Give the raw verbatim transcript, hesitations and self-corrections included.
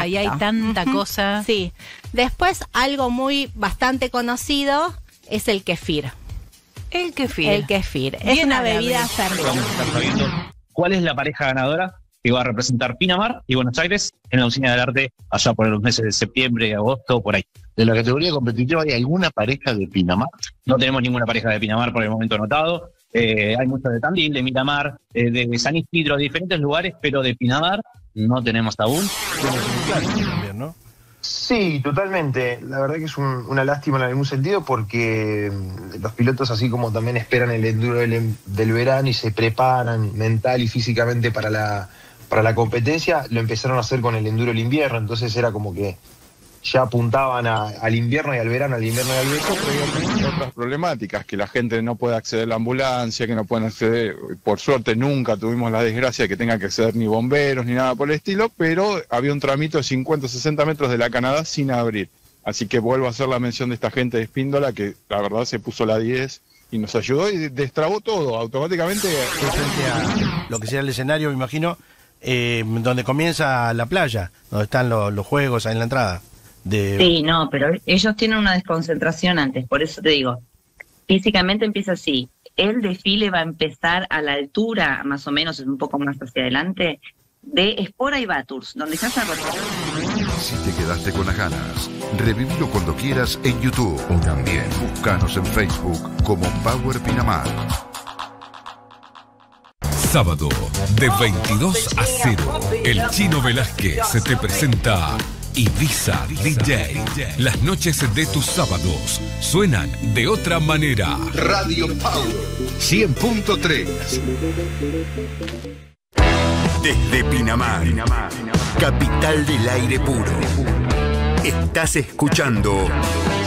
y hay tanta Ujú. cosa. Sí. Después, algo muy bastante conocido es el kefir. El kefir. El kefir. Es Bien una árabe. bebida Vamos a fermentada. estar sabiendo cuál es la pareja ganadora que va a representar Pinamar y Buenos Aires en la Usina del Arte allá por los meses de septiembre, agosto, por ahí. De la categoría competitiva, ¿hay alguna pareja de Pinamar? No tenemos ninguna pareja de Pinamar por el momento anotado. Eh, hay muchos de Tandil, de Miramar, eh, de San Isidro, de diferentes lugares, pero de Pinamar no tenemos aún. También, ¿no? Sí, totalmente. La verdad que es un- una lástima en algún sentido porque mm, los pilotos, así como también esperan el enduro del, del verano y se preparan mental y físicamente para la, para la competencia, lo empezaron a hacer con el enduro del invierno. Entonces era como que ya apuntaban a- al invierno y al verano, al invierno y al verano. Pero hay otras problemáticas, que la gente no puede acceder a la ambulancia, que no pueden acceder, por suerte nunca tuvimos la desgracia de que tengan que acceder ni bomberos ni nada por el estilo, pero había un tramito de cincuenta o sesenta metros de la Canadá sin abrir. Así que vuelvo a hacer la mención de esta gente de Espíndola, que la verdad se puso la diez y nos ayudó y destrabó todo automáticamente. Frente a lo que será el escenario, me imagino, eh, donde comienza la playa, donde están lo- los juegos ahí en la entrada. De... Sí, no, pero ellos tienen una desconcentración antes, por eso te digo, físicamente empieza así, el desfile va a empezar a la altura, más o menos, es un poco más hacia adelante, de Espora y Baturs, donde ya se ha recorrido. Si te quedaste con las ganas, revivilo cuando quieras en YouTube o también búscanos en Facebook como Power Pinamar. Sábado, de veintidós a cero, el Chino Velázquez se te presenta Ibiza D J. Las noches de tus sábados suenan de otra manera. Radio Power cien punto tres. Desde Pinamar, capital del aire puro. Estás escuchando